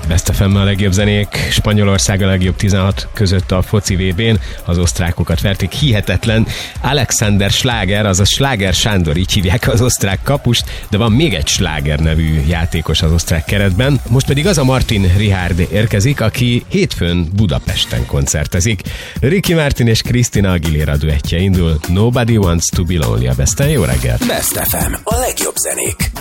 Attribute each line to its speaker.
Speaker 1: Best FM a legjobb zenék, Spanyolország a legjobb 16 között a foci VB-n, az osztrákokat verték, hihetetlen. Alexander Schlager, azaz Schlager Sándor, így hívják az osztrák kapust, de van még egy Schlager nevű játékos az osztrák keretben. Most pedig az a Martin Richard érkezik, aki hétfőn Budapesten koncertezik. Ricky Martin és Christina Aguilera duettje indul. Nobody Wants to Be Lonely a Besten. Jó reggelt!
Speaker 2: Best FM, a legjobb zenék.